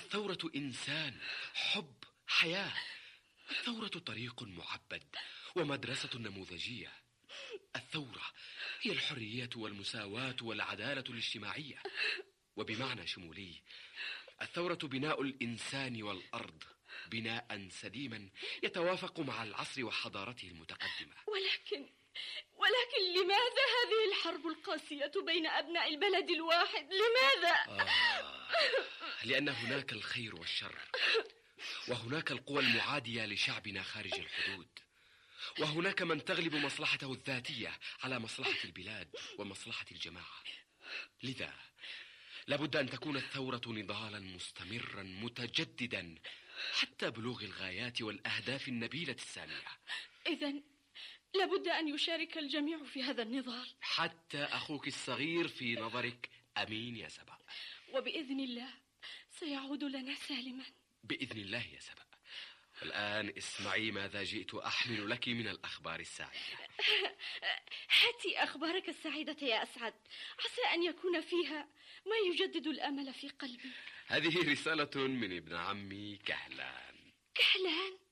الثورة إنسان، حب، حياة. الثورة طريق معبد ومدرسة نموذجية. الثورة هي الحرية والمساواة والعدالة الاجتماعية. وبمعنى شمولي، الثورة بناء الإنسان والأرض بناء سديما يتوافق مع العصر وحضارته المتقدمة. ولكن لماذا هذه الحرب القاسية بين أبناء البلد الواحد؟ لماذا؟ لأن هناك الخير والشر، وهناك القوى المعادية لشعبنا خارج الحدود، وهناك من تغلب مصلحته الذاتية على مصلحة البلاد ومصلحة الجماعة. لذا لابد أن تكون الثورة نضالا مستمرا متجددا حتى بلوغ الغايات والأهداف النبيلة السامية. إذن لابد أن يشارك الجميع في هذا النضال، حتى أخوك الصغير في نظرك أمين يا سبأ. وبإذن الله سيعود لنا سالما بإذن الله يا سبأ. الآن اسمعي ماذا جئت أحمل لك من الأخبار السعيدة. هاتي أخبارك السعيدة يا أسعد، عسى أن يكون فيها ما يجدد الأمل في قلبي. هذه رسالة من ابن عمي كهلان. كهلان؟